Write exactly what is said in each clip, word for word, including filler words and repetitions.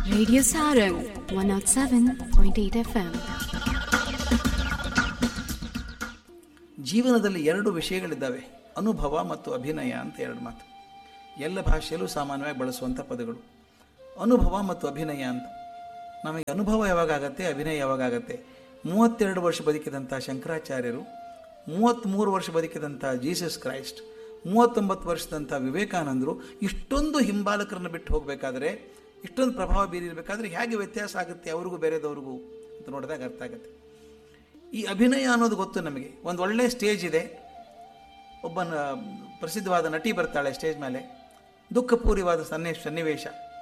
Radio Sarang one oh seven point eight F M. ಜೀವನದಲ್ಲಿ ಎರಡು ವಿಷಯಗಳಿದ್ದಾವೆ, ಅನುಭವ ಮತ್ತು ಅಭಿನಯ ಅಂತ ಎರಡು ಮಾತು. ಎಲ್ಲ ಭಾಷೆಯಲ್ಲೂ ಸಾಮಾನ್ಯವಾಗಿ ಬಳಸುವಂಥ ಪದಗಳು ಅನುಭವ ಮತ್ತು ಅಭಿನಯ ಅಂತ. ನಮಗೆ ಅನುಭವ ಯಾವಾಗ ಆಗತ್ತೆ, ಅಭಿನಯ ಯಾವಾಗ ಆಗತ್ತೆ? ಮೂವತ್ತೆರಡು ವರ್ಷ ಬದುಕಿದಂಥ ಶಂಕರಾಚಾರ್ಯರು, ಮೂವತ್ತ್ಮೂರು ವರ್ಷ ಬದುಕಿದಂಥ ಜೀಸಸ್ ಕ್ರೈಸ್ಟ್, ಮೂವತ್ತೊಂಬತ್ತು ವರ್ಷದಂಥ ವಿವೇಕಾನಂದರು ಇಷ್ಟೊಂದು ಹಿಂಬಾಲಕರನ್ನು ಬಿಟ್ಟು ಹೋಗಬೇಕಾದ್ರೆ, ಇಷ್ಟೊಂದು ಪ್ರಭಾವ ಬೀರಿರಬೇಕಾದ್ರೆ ಹೇಗೆ ವ್ಯತ್ಯಾಸ ಆಗುತ್ತೆ ಅವ್ರಿಗೂ ಬೇರೆದವ್ರಿಗೂ ಅಂತ ನೋಡಿದಾಗ ಅರ್ಥ ಆಗುತ್ತೆ. ಈ ಅಭಿನಯ ಅನ್ನೋದು ಗೊತ್ತು ನಮಗೆ. ಒಂದು ಒಳ್ಳೆ ಸ್ಟೇಜ್ ಇದೆ, ಒಬ್ಬ ಪ್ರಸಿದ್ಧವಾದ ನಟಿ ಬರ್ತಾಳೆ ಸ್ಟೇಜ್ ಮೇಲೆ, ದುಃಖಪೂರ್ಯವಾದ ಸನ್ನಿ ಸನ್ನಿವೇಶ,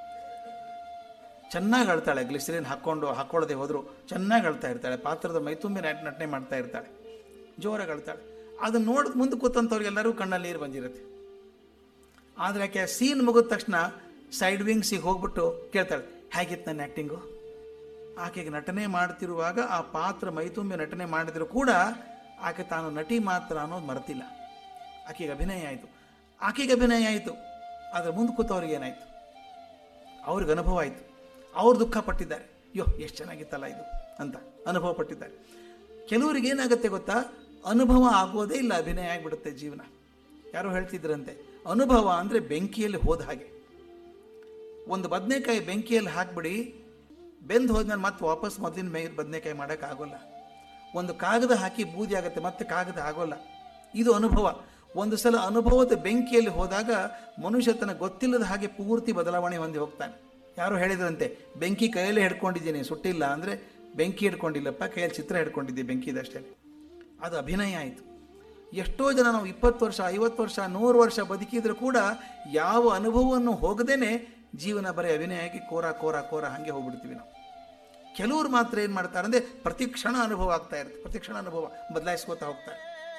ಚೆನ್ನಾಗಿ ಅಳ್ತಾಳೆ, ಗ್ಲಿಸರಿನ್ ಹಾಕ್ಕೊಂಡು ಹಾಕ್ಕೊಳ್ಳದೆ ಹೋದರೂ ಚೆನ್ನಾಗಿ ಅಳ್ತಾ ಇರ್ತಾಳೆ, ಪಾತ್ರದ ಮೈತುಂಬಿ ನಟನೆ ಮಾಡ್ತಾ ಇರ್ತಾಳೆ, ಜೋರಾಗಿ ಅಳ್ತಾಳೆ. ಅದನ್ನು ನೋಡಿದ ಮುಂದೆ ಕೂತಂಥವ್ರಿಗೆಲ್ಲರೂ ಕಣ್ಣಲ್ಲಿ ನೀರು ಬಂದಿರುತ್ತೆ. ಆದರೆ ಯಾಕೆ ಸೀನ್ ಮುಗಿದ ತಕ್ಷಣ ಸೈಡ್ ವಿಂಗ್ಸಿಗೆ ಹೋಗ್ಬಿಟ್ಟು ಕೇಳ್ತಾಳೆ, ಹೇಗಿತ್ತು ನನ್ನ ಆ್ಯಕ್ಟಿಂಗು? ಆಕೆಗೆ ನಟನೆ ಮಾಡ್ತಿರುವಾಗ ಆ ಪಾತ್ರ ಮೈತುಂಬಿ ನಟನೆ ಮಾಡಿದರೂ ಕೂಡ ಆಕೆ ತಾನು ನಟಿ ಮಾತ್ರ ಅನ್ನೋದು ಮರೆತಿಲ್ಲ. ಆಕೆಗೆ ಅಭಿನಯ ಆಯಿತು, ಆಕೆಗೆ ಅಭಿನಯ ಆಯಿತು. ಆದರೆ ಮುಂದೆ ಕೂತವ್ರಿಗೆ ಏನಾಯಿತು? ಅವ್ರಿಗೆ ಅನುಭವ ಆಯಿತು, ಅವ್ರು ದುಃಖ ಪಟ್ಟಿದ್ದಾರೆ, ಅಯ್ಯೋ ಎಷ್ಟು ಚೆನ್ನಾಗಿತ್ತಲ್ಲ ಇದು ಅಂತ ಅನುಭವ ಪಟ್ಟಿದ್ದಾರೆ. ಕೆಲವರಿಗೆ ಏನಾಗುತ್ತೆ ಗೊತ್ತಾ, ಅನುಭವ ಆಗೋದೇ ಇಲ್ಲ, ಅಭಿನಯ ಆಗಿಬಿಡುತ್ತೆ ಜೀವನ. ಯಾರೋ ಹೇಳ್ತಿದ್ರಂತೆ, ಅನುಭವ ಅಂದರೆ ಬೆಂಕಿಯಲ್ಲಿ ಹೋದ ಹಾಗೆ. ಒಂದು ಬದನೆಕಾಯಿ ಬೆಂಕಿಯಲ್ಲಿ ಹಾಕಿಬಿಡಿ, ಬೆಂದು ಹೋದ್ಮೇಲೆ ಮತ್ತೆ ವಾಪಸ್ ಮೊದಲಿನ ಮೇ ಬದನೆಕಾಯಿ ಮಾಡೋಕ್ಕಾಗೋಲ್ಲ. ಒಂದು ಕಾಗದ ಹಾಕಿ ಬೂದಿ ಆಗುತ್ತೆ, ಮತ್ತೆ ಕಾಗದ ಆಗೋಲ್ಲ. ಇದು ಅನುಭವ. ಒಂದು ಸಲ ಅನುಭವದ ಬೆಂಕಿಯಲ್ಲಿ ಹೋದಾಗ ಮನುಷ್ಯ ತನ್ನ ಗೊತ್ತಿಲ್ಲದ ಹಾಗೆ ಪೂರ್ತಿ ಬದಲಾವಣೆ ಹೊಂದಿ ಹೋಗ್ತಾನೆ. ಯಾರೋ ಹೇಳಿದ್ರಂತೆ, ಬೆಂಕಿ ಕೈಯಲ್ಲೇ ಹಿಡ್ಕೊಂಡಿದ್ದೀನಿ, ಸುಟ್ಟಿಲ್ಲ ಅಂದರೆ ಬೆಂಕಿ ಹಿಡ್ಕೊಂಡಿಲ್ಲಪ್ಪ, ಕೈಯಲ್ಲಿ ಚಿತ್ರ ಹಿಡ್ಕೊಂಡಿದ್ದೆ ಬೆಂಕಿದಷ್ಟೇ. ಅದು ಅಭಿನಯ ಆಯಿತು. ಎಷ್ಟೋ ಜನ ನಾವು ಇಪ್ಪತ್ತು ವರ್ಷ, ಐವತ್ತು ವರ್ಷ, ನೂರು ವರ್ಷ ಬದುಕಿದ್ರು ಕೂಡ ಯಾವ ಅನುಭವವನ್ನು ಹೋಗದೇನೆ ಜೀವನ ಬರೀ ಅಭಿನಯ ಆಗಿ ಕೋರ ಕೋರ ಕೋರ ಹಾಗೆ ಹೋಗ್ಬಿಡ್ತೀವಿ ನಾವು. ಕೆಲವರು ಮಾತ್ರ ಏನು ಮಾಡ್ತಾರೆ ಅಂದರೆ ಪ್ರತಿ ಕ್ಷಣ ಅನುಭವ ಆಗ್ತಾ ಇರುತ್ತೆ, ಪ್ರತಿ ಕ್ಷಣ ಅನುಭವ ಬದಲಾಯಿಸ್ಕೋತಾ ಹೋಗ್ತಾರೆ.